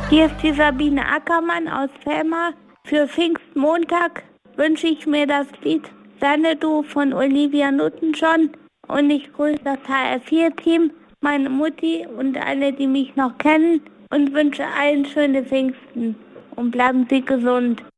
Hier ist die Sabine Ackermann aus Velmar. Für Pfingstmontag wünsche ich mir das Lied Xanadu von Olivia Newton-John und ich grüße das HR4-Team, meine Mutti und alle, die mich noch kennen und wünsche allen schöne Pfingsten und bleiben Sie gesund.